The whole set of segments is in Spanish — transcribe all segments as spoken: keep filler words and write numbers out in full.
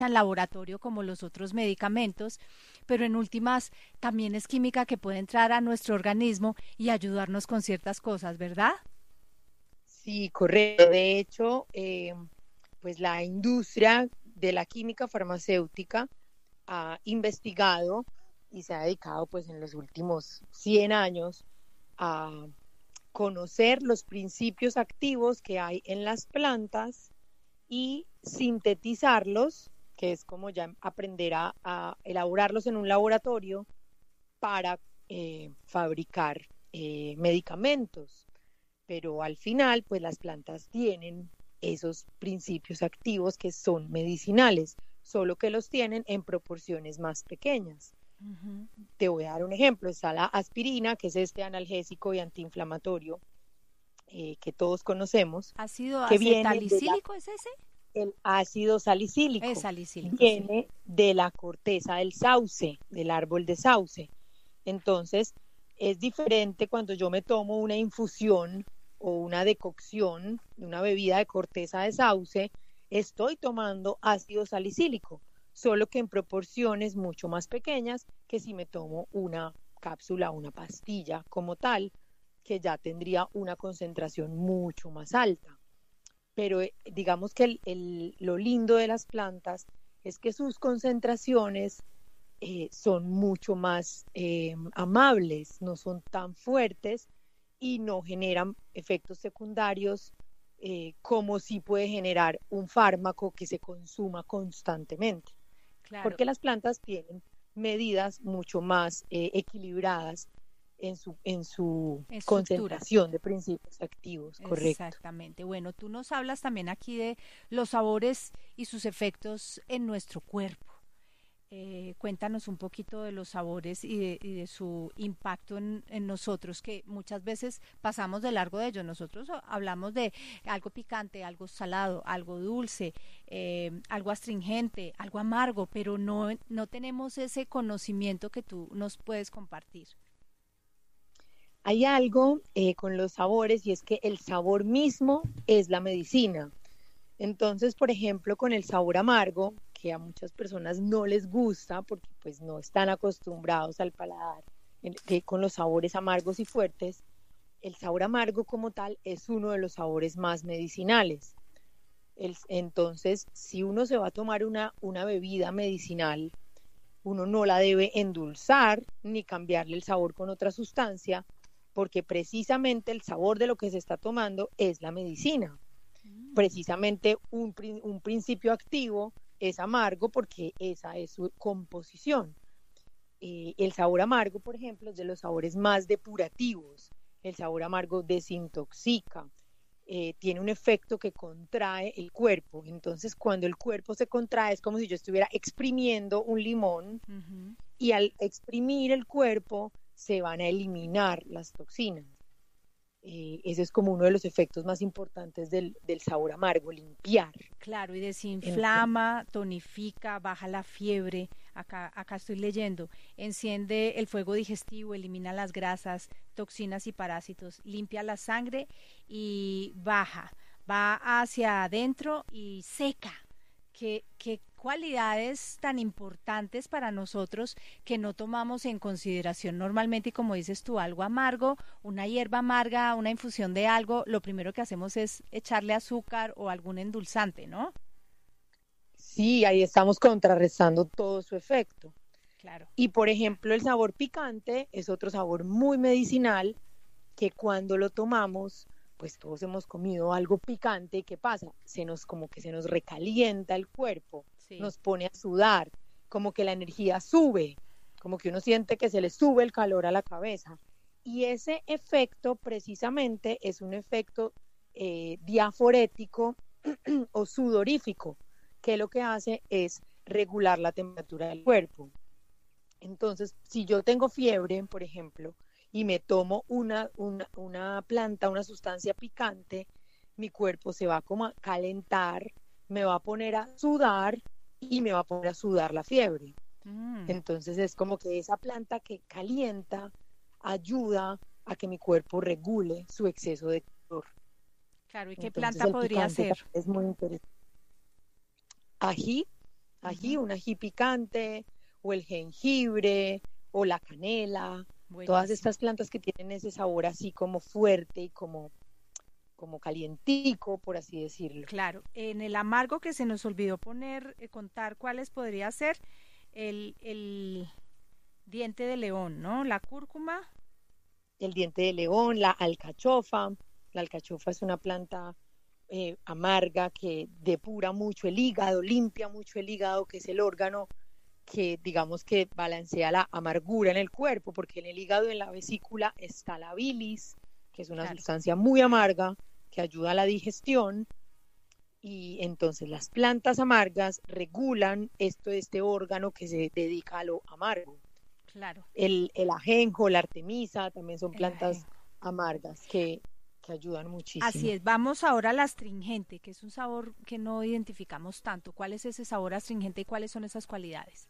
en laboratorio como los otros medicamentos, pero en últimas también es química que puede entrar a nuestro organismo y ayudarnos con ciertas cosas, ¿verdad? Sí, correcto. De hecho, eh, pues la industria de la química farmacéutica ha investigado y se ha dedicado pues en los últimos cien años a conocer los principios activos que hay en las plantas y sintetizarlos, que es como ya aprender a, a elaborarlos en un laboratorio para eh, fabricar eh, medicamentos. Pero al final, pues las plantas tienen esos principios activos que son medicinales, solo que los tienen en proporciones más pequeñas. Uh-huh. Te voy a dar un ejemplo, está la aspirina, que es este analgésico y antiinflamatorio eh, que todos conocemos, ¿Ácido que viene de la, acetalicílico es ese? el ácido Es salicílico, salicílico, sí. viene de la corteza del sauce, del árbol de sauce. Entonces, es diferente cuando yo me tomo una infusión o una decocción, una bebida de corteza de sauce, estoy tomando ácido salicílico, solo que en proporciones mucho más pequeñas que si me tomo una cápsula o una pastilla como tal, que ya tendría una concentración mucho más alta. Pero eh, digamos que el, el, lo lindo de las plantas es que sus concentraciones eh, son mucho más eh, amables, no son tan fuertes y no generan efectos secundarios eh, como si puede generar un fármaco que se consuma constantemente. Claro, Porque las plantas tienen medidas mucho más eh, equilibradas en su, en su estructura. concentración de principios activos, correcto. Exactamente. Bueno, tú nos hablas también aquí de los sabores y sus efectos en nuestro cuerpo. Eh, cuéntanos un poquito de los sabores y de, y de su impacto en, en nosotros, que muchas veces pasamos de largo de ellos. Nosotros hablamos de algo picante, algo salado, algo dulce, eh, algo astringente, algo amargo, pero no, no tenemos ese conocimiento que tú nos puedes compartir. Hay algo eh, con los sabores y es que el sabor mismo es la medicina. Entonces, por ejemplo, con el sabor amargo, que a muchas personas no les gusta porque pues no están acostumbrados al paladar, en- que con los sabores amargos y fuertes, el sabor amargo como tal es uno de los sabores más medicinales. El- entonces, si uno se va a tomar una, una bebida medicinal, uno no la debe endulzar ni cambiarle el sabor con otra sustancia, porque precisamente el sabor de lo que se está tomando es la medicina. Mm. Precisamente un, un principio activo es amargo porque esa es su composición. Eh, el sabor amargo, por ejemplo, es de los sabores más depurativos. El sabor amargo desintoxica, eh, tiene un efecto que contrae el cuerpo. Entonces, cuando el cuerpo se contrae, es como si yo estuviera exprimiendo un limón Ujú. y al exprimir el cuerpo se van a eliminar las toxinas. Eh, ese es como uno de los efectos más importantes del, del sabor amargo, limpiar. Claro, y Entonces, desinflama, tonifica, baja la fiebre. Acá, acá estoy leyendo. Enciende el fuego digestivo, elimina las grasas, toxinas y parásitos, limpia la sangre y baja. Va hacia adentro y seca. Qué, qué cualidades tan importantes para nosotros que no tomamos en consideración normalmente y como dices tú, algo amargo, una hierba amarga, una infusión de algo, lo primero que hacemos es echarle azúcar o algún endulzante, ¿no? sí, ahí estamos contrarrestando todo su efecto. Claro. Y por ejemplo, el sabor picante es otro sabor muy medicinal que cuando lo tomamos, pues todos hemos comido algo picante, ¿qué pasa? Se nos como que se nos recalienta el cuerpo, Sí. nos pone a sudar, como que la energía sube, como que uno siente que se le sube el calor a la cabeza. Y ese efecto precisamente es un efecto eh, diaforético o sudorífico, que lo que hace es regular la temperatura del cuerpo. Entonces, si yo tengo fiebre, por ejemplo, y me tomo una, una, una planta, una sustancia picante, mi cuerpo se va como a calentar, me va a poner a sudar y me va a poner a sudar la fiebre. Mm, Entonces es como que esa planta que calienta ayuda a que mi cuerpo regule su exceso de calor. claro, ¿y qué Entonces planta el podría picante ser? también es muy interesante. Ají, ají, Ujú. un ají picante, o el jengibre, o la canela, todas Buenísimo. estas plantas que tienen ese sabor así como fuerte y como, como calientico, por así decirlo. Claro, en el amargo que se nos olvidó poner, eh, contar cuáles podría ser el, el diente de león, ¿no? La cúrcuma. El diente de león, la alcachofa. La alcachofa es una planta eh, amarga que depura mucho el hígado, limpia mucho el hígado, que es el órgano que digamos que balancea la amargura en el cuerpo, porque en el hígado, en la vesícula, está la bilis, que es una Claro, sustancia muy amarga que ayuda a la digestión. Y entonces las plantas amargas regulan esto, este órgano que se dedica a lo amargo. claro, El, el ajenjo, la artemisa, también son el plantas ajenjo. amargas que, que ayudan Así muchísimo. es, vamos ahora al astringente, que es un sabor que no identificamos tanto. ¿Cuál es ese sabor astringente y cuáles son esas cualidades?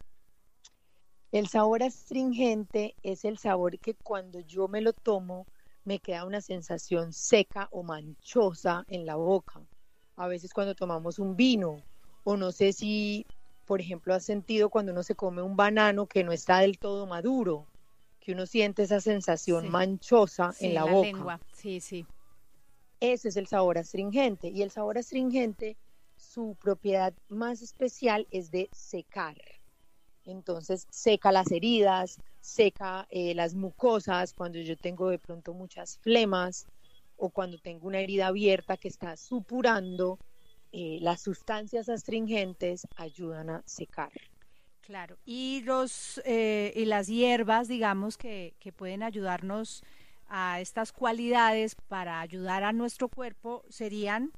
El sabor astringente es el sabor que cuando yo me lo tomo me queda una sensación seca o manchosa en la boca. A veces cuando tomamos un vino, o no sé si, por ejemplo, has sentido cuando uno se come un banano que no está del todo maduro, que uno siente esa sensación Sí, manchosa en sí, la la boca. lengua, sí, sí. Ese es el sabor astringente. Y el sabor astringente, su propiedad más especial es de secar. Entonces seca las heridas, seca eh, las mucosas cuando yo tengo de pronto muchas flemas o cuando tengo una herida abierta que está supurando, eh, las sustancias astringentes ayudan a secar. Claro, y los eh, y las hierbas, digamos, que, que pueden ayudarnos a estas cualidades para ayudar a nuestro cuerpo serían,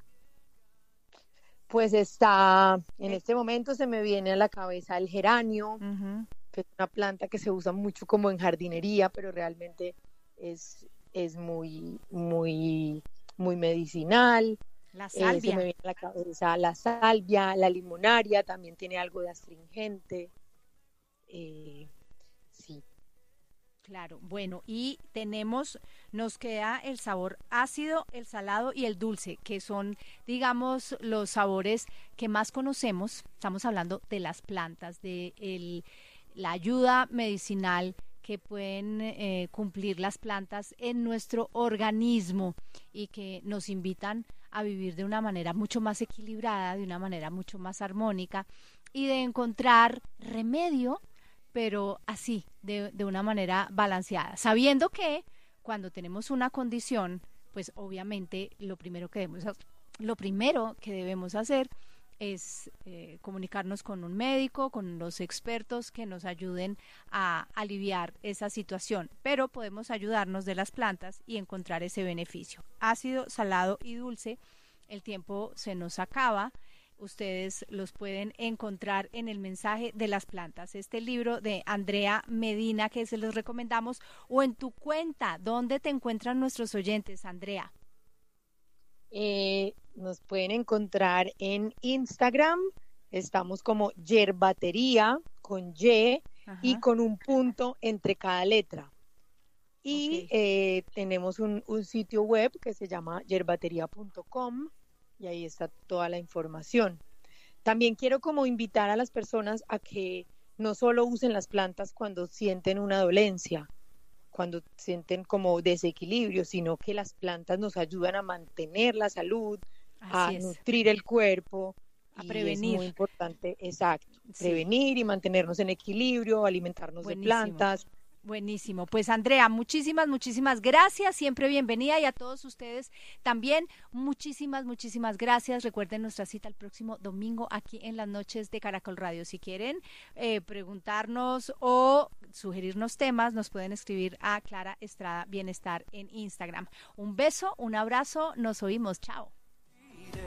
Pues está, en eh, este momento se me viene a la cabeza el geranio, ujú, que es una planta que se usa mucho como en jardinería, pero realmente es, es muy, muy, muy medicinal. la Eh, se me salvia. viene a la cabeza la salvia, la limonaria, también tiene algo de astringente. Eh, sí, Claro, bueno, y tenemos, nos queda el sabor ácido, el salado y el dulce, que son, digamos, los sabores que más conocemos. Estamos hablando de las plantas, de el, la ayuda medicinal que pueden eh, cumplir las plantas en nuestro organismo y que nos invitan a vivir de una manera mucho más equilibrada, de una manera mucho más armónica y de encontrar remedio pero así, de, de una manera balanceada, sabiendo que cuando tenemos una condición, pues obviamente lo primero que debemos, lo primero que debemos hacer es eh, comunicarnos con un médico, con los expertos que nos ayuden a aliviar esa situación, pero podemos ayudarnos de las plantas y encontrar ese beneficio. Ácido, salado y dulce, el tiempo se nos acaba. Ustedes los pueden encontrar en el mensaje de las plantas. Este libro de Andrea Medina que se los recomendamos o en tu cuenta. ¿Dónde te encuentran nuestros oyentes, Andrea? eh, nos pueden encontrar en Instagram, estamos como yerbatería con Y y Ajá, con un punto entre cada letra. ok. Y eh, tenemos un, un sitio web que se llama yerbatería punto com y ahí está toda la información. También quiero como invitar a las personas a que no solo usen las plantas cuando sienten una dolencia, cuando sienten como desequilibrio, sino que las plantas nos ayudan a mantener la salud, a Así es. nutrir el cuerpo A y es prevenir. muy importante, exacto, Sí, prevenir y mantenernos en equilibrio, alimentarnos de buenísimo. plantas. Buenísimo. Pues Andrea, muchísimas, muchísimas gracias. Siempre bienvenida y a todos ustedes también muchísimas, muchísimas gracias. Recuerden nuestra cita el próximo domingo aquí en las noches de Caracol Radio. Si quieren eh, preguntarnos o sugerirnos temas, nos pueden escribir a Clara Estrada Bienestar en Instagram. Un beso, un abrazo. Nos oímos. Chao.